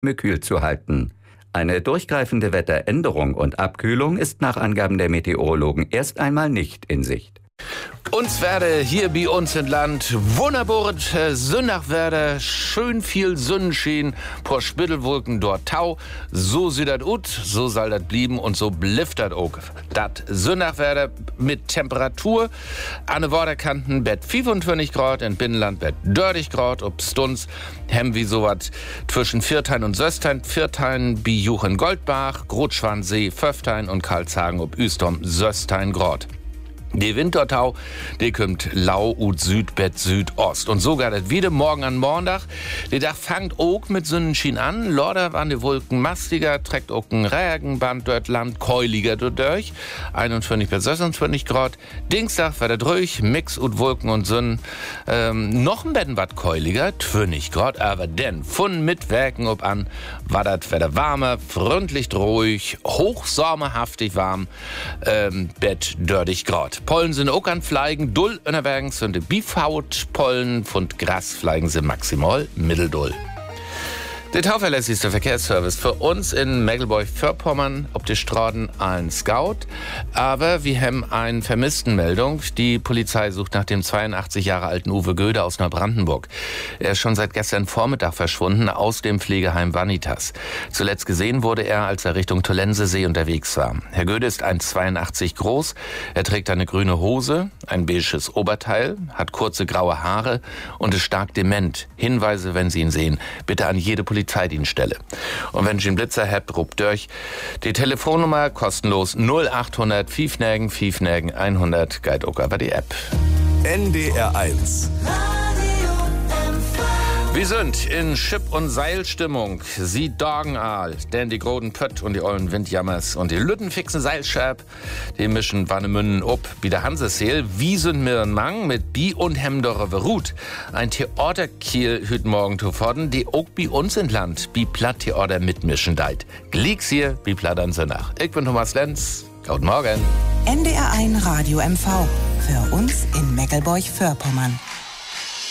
kühl zu halten. Eine durchgreifende Wetteränderung und Abkühlung ist nach Angaben der Meteorologen erst einmal nicht in Sicht. Uns werde hier bei uns im Land wunderbar Sünnach werde, schön viel Sonnenschein, paar Spittelwolken dort Tau, so sieht das ut, so soll das blieben und so blifft das auch. Dat Sünnach werde mit Temperatur an den Waterkanten Bett 25 Grad, in Binnenland Bett 30 Grad, ob Stunz hem wie sowas zwischen Viertein und Söstein, Viertein bi Juchen Goldbach, Grotschwansee, Pföftein und Karlshagen ob Üstom Söstein Grad. Die Wintertau, die kommt lau ut Südbett Südost. Und sogar das wieder morgen an Montag. Der Tag fängt auch mit Sonnenschein an. Lorder waren die Wolken mastiger, trägt auch ein Regenband dort Land, keuliger durch. 21 bis 26 Grad. Dienstag war der ruhig, Mix ut Wolken und Sonnen. Noch ein Betten wat keuliger, 20 Grad. Aber denn, von Mitwerken ob an, war das wieder warmer, freundlich ruhig, hochsommerhaftig warm, Bett 30 Grad. Pollen sind auch an Fleigen, dull unterwegs sind die Biefhaut-Pollen, von Gras fleigen sie maximal mitteldull. Der tauverlässigste Verkehrsservice für uns in Mecklenburg-Vorpommern ob die Straßen allen Scout. Aber wir haben eine Vermisstenmeldung. Die Polizei sucht nach dem 82 Jahre alten Uwe Göde aus Neubrandenburg. Er ist schon seit gestern Vormittag verschwunden aus dem Pflegeheim Vanitas. Zuletzt gesehen wurde er, als er Richtung Tollensesee unterwegs war. Herr Göde ist 1,82 groß. Er trägt eine grüne Hose, ein beiges Oberteil, hat kurze graue Haare und ist stark dement. Hinweise, wenn Sie ihn sehen, bitte an jede Polizeidienststelle. Und wenn ich einen Blitzer habt, ruft durch. Die Telefonnummer kostenlos 0800 5 100 geht auch über die App. NDR 1. Wir sind in Schipp- und Seilstimmung. Sie Dagen all, denn die großen Pött und die ollen Windjammers und die lüttenfixen Seilschab, die mischen Wannemünden ob, wie der Hanseseel. Wie sind mir ein Mang mit Bi und Hemdorre Verut. Ein Theaterkiel hüt morgen zu fordern, die auch bei uns in Land, wie Platt-Theater mitmischen deit. Glicks hier, wie Plattern sie nach. Ich bin Thomas Lenz. Guten Morgen. NDR 1 Radio MV. Für uns in Mecklenburg-Vorpommern.